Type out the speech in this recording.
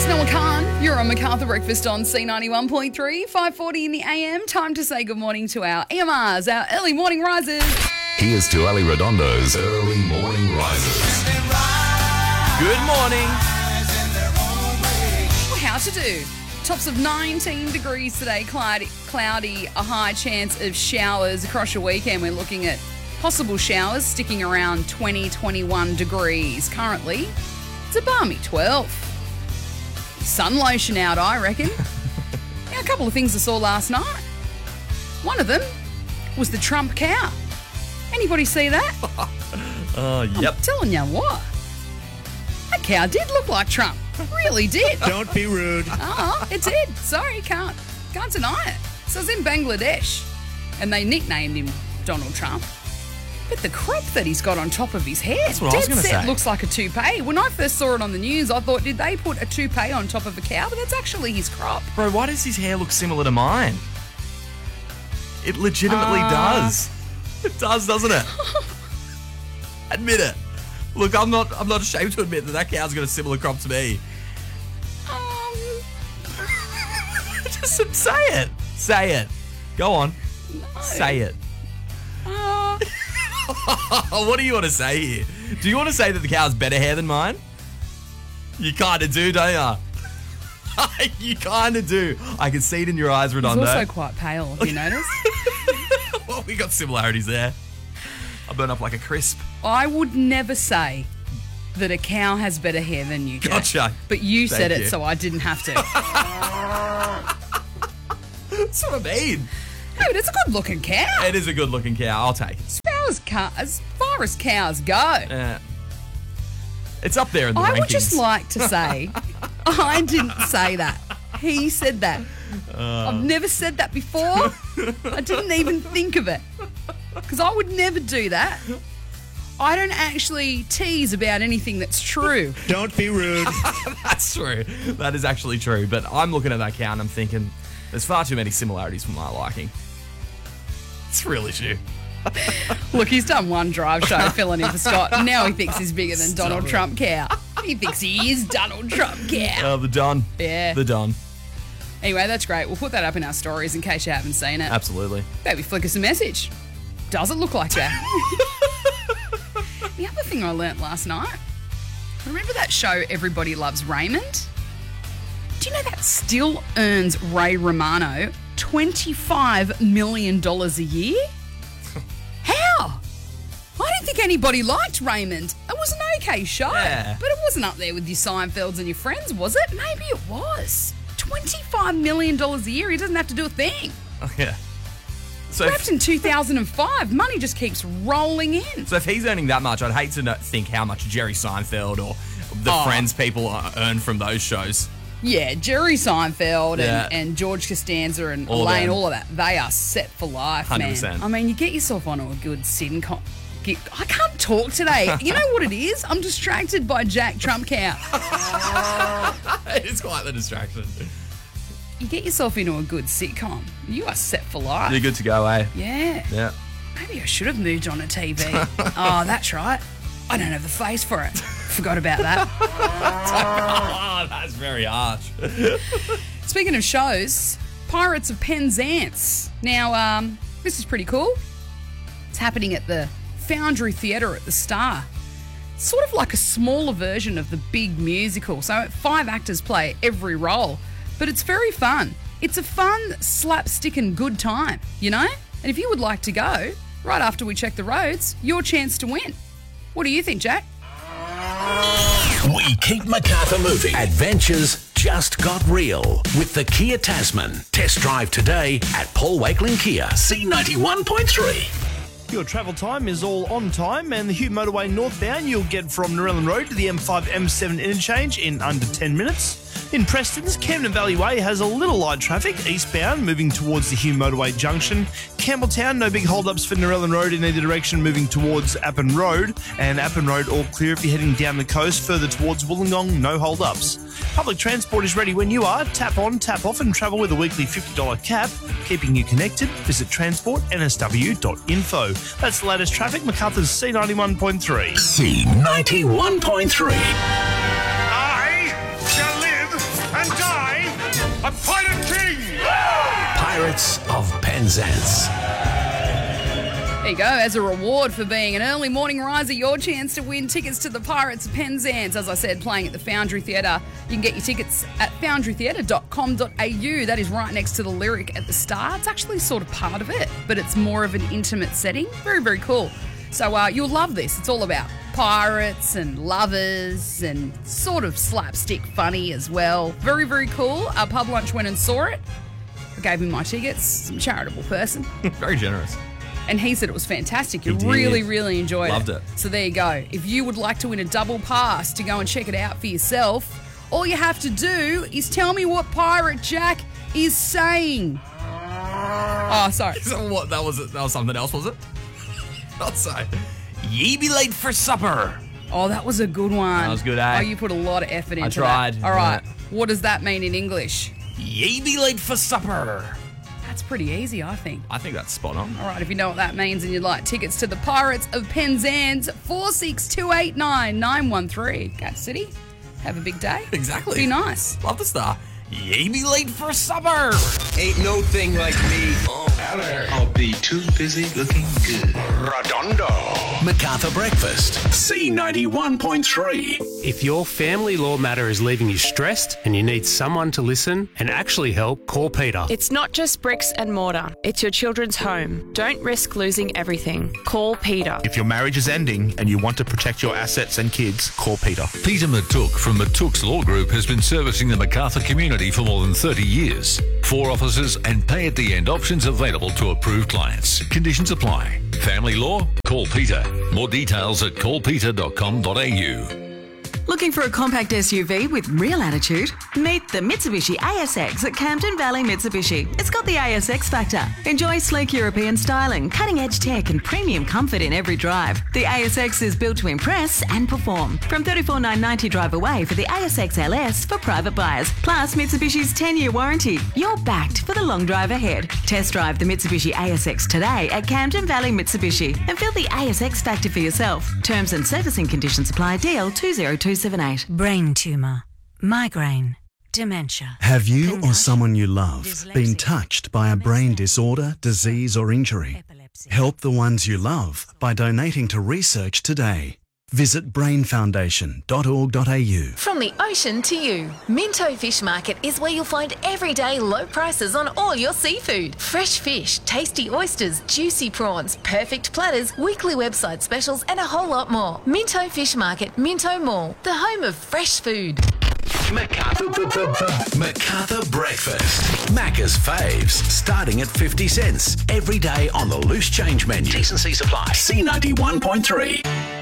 Noah Khan, you're on MacArthur Breakfast on C91.3, 5:40 in the AM. Time to say good morning to our EMRs, our early morning risers. Here's to Ali Redondo's Early Morning Risers. Good morning. Well, how to do? Tops of 19 degrees today, cloudy, a high chance of showers across your weekend. We're looking at possible showers sticking around 21 degrees. Currently, it's a balmy 12. Sun lotion out, I reckon. Now, a couple of things I saw last night. One of them was the Trump cow. Anybody see that? Yep. I'm telling you what. That cow did look like Trump. Really did. Don't be rude. Oh, it did. Sorry, can't deny it. So I was in Bangladesh and they nicknamed him Donald Trump. But the crop that he's got on top of his head, That's what I was gonna say. looks like a toupee. When I first saw it on the news, I thought, did they put a toupee on top of a cow? But that's actually his crop. Bro, why does his hair look similar to mine? It legitimately does. It does, doesn't it? Admit it. Look, I'm not ashamed to admit that cow's got a similar crop to me. Just say it. Say it. Go on. No. Say it. What do you want to say here? Do you want to say that the cow's better hair than mine? You kind of do, don't you? You kind of do. I can see it in your eyes, He's Redondo. also quite pale, have you noticed? Well, we got similarities there. I burn up like a crisp. I would never say that a cow has better hair than you, Jack. Gotcha. But you said Thank it, you. so I didn't have to. That's what I mean. No, but it's a good-looking cow. It is a good-looking cow. I'll take it. As far as cows go, It's up there in the I rankings. would just like to say, I didn't say that. He said that. I've never said that before. I didn't even think of it. Because I would never do that. I don't actually tease about anything that's true. Don't be rude. That's true. That is actually true. But I'm looking at that cow and I'm thinking, there's far too many similarities for my liking. It's real issue. Look, he's done one drive show filling in for Scott. Now he thinks he's bigger than Donald Trump cow. He thinks he is Donald Trump cow. The Don. Yeah. The Don. Anyway, that's great. We'll put that up in our stories in case you haven't seen it. Absolutely. Maybe flick us a message. Does it look like that? The other thing I learnt last night, remember that show Everybody Loves Raymond? Do you know that still earns Ray Romano $25 million a year? How? I don't think anybody liked Raymond. It was an okay show, Yeah. but it wasn't up there with your Seinfelds and your friends, was it? Maybe it was. $25 million a year, he doesn't have to do a thing. Oh, yeah. So Wrapped in 2005, money just keeps rolling in. if he's earning that much, I'd hate to think how much Jerry Seinfeld or the Friends people earn from those shows. Yeah, Jerry Seinfeld Yeah. and George Costanza and All Elaine, them. all of that, they are set for life, 100%. man. I mean, you get yourself onto a good sitcom. I can't talk today. You know what it is? I'm distracted by Jack Trump cow. It's quite the distraction. You get yourself into a good sitcom, you are set for life. You're good to go, eh? Yeah. Yeah. Maybe I should have moved on to TV. Oh, that's right. I don't have the face for it. Forgot about that. Oh, that's very harsh. Speaking of shows, Pirates of Penzance. Now, this is pretty cool. It's happening at the Foundry Theatre at the Star. It's sort of like a smaller version of the big musical. So 5 actors play every role, but it's very fun. It's a fun, slapstick and good time, you know? And if you would like to go, right after we check the roads, your chance to win. What do you think, Jack? We keep MacArthur moving. Adventures just got real with the Kia Tasman. Test drive today at Paul Wakeling Kia, C91.3. Your travel time is all on time, and the Hugh Motorway northbound you'll get from Narellan Road to the M5 M7 interchange in under 10 minutes. In Preston's, Camden Valley Way has a little light traffic eastbound moving towards the Hugh Motorway junction. Campbelltown, no big hold-ups for Narellan Road in either direction moving towards Appin Road, and Appin Road all clear if you're heading down the coast further towards Wollongong, no hold-ups. Public transport is ready when you are. Tap on, tap off and travel with a weekly $50 cap. Keeping you connected, visit transportnsw.info. That's the latest traffic, MacArthur's C91.3. C91.3. I shall live Pirates of Penzance. There you go. As a reward for being an early morning riser, your chance to win tickets to the Pirates of Penzance. As I said, playing at the Foundry Theatre. You can get your tickets at foundrytheatre.com.au. That is right next to the Lyric at the Star. It's actually sort of part of it, but it's more of an intimate setting. Very, very cool. So you'll love this. It's all about pirates and lovers and sort of slapstick funny as well. Very, very cool. Pub Lunch went and saw it. I gave him my tickets. Some charitable person. Very generous. And he said it was fantastic. You He did. really, really enjoyed Loved it. So there you go. If you would like to win a double pass to go and check it out for yourself, all you have to do is tell me what Pirate Jack is saying. Oh, sorry. So what? That was something else, was it? Not so. Ye be late for supper. Oh, that was a good one. That was good, eh? Oh, you put a lot of effort into tried, that. All right. yeah. What does that mean in English? Ye be late for supper. That's pretty easy, I think. I think that's spot on. All right, if you know what that means and you'd like tickets to the Pirates of Penzance, 46289 Cat City. Have a big day. Exactly. Be nice. Love the Star. Ye be late for supper. Ain't no thing like me. I'll be too busy looking good. Redondo. MacArthur Breakfast. C91.3. If your family law matter is leaving you stressed and you need someone to listen and actually help, call Peter. It's not just bricks and mortar. It's your children's home. Don't risk losing everything. Call Peter. If your marriage is ending and you want to protect your assets and kids, call Peter. Peter Matuk from Matuk's Law Group has been servicing the MacArthur community for more than 30 years. 4 offices and pay-at-the-end options available to approved clients. Conditions apply. Family law? Call Peter. More details at callpeter.com.au. Looking for a compact SUV with real attitude? Meet the Mitsubishi ASX at Camden Valley Mitsubishi. It's got the ASX factor. Enjoy sleek European styling, cutting-edge tech and premium comfort in every drive. The ASX is built to impress and perform. From $34,990 drive away for the ASX LS for private buyers. Plus Mitsubishi's 10-year warranty. You're backed for the long drive ahead. Test drive the Mitsubishi ASX today at Camden Valley Mitsubishi and feel the ASX factor for yourself. Terms and servicing conditions apply. DL 20278. Brain tumour, migraine, dementia. Have you or someone you love been touched by a brain disorder, disease or injury? Help the ones you love by donating to research today. Visit brainfoundation.org.au. From the ocean to you, Minto Fish Market is where you'll find everyday low prices on all your seafood. Fresh fish, tasty oysters, juicy prawns, perfect platters, weekly website specials and a whole lot more. Minto Fish Market, Minto Mall, the home of fresh food. MacArthur Breakfast. Macca's faves, starting at 50 cents. Every day on the loose change menu. T&C supply. C91.3.